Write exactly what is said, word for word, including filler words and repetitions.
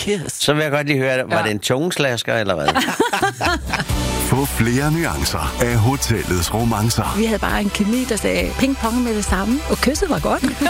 kiss. Så vil jeg godt lige høre, var ja. det en tungeslasker, eller hvad? Få flere nuancer af hotellets romancer. Vi havde bare en kemi, der sagde ping-pong med det samme, og kysset var godt.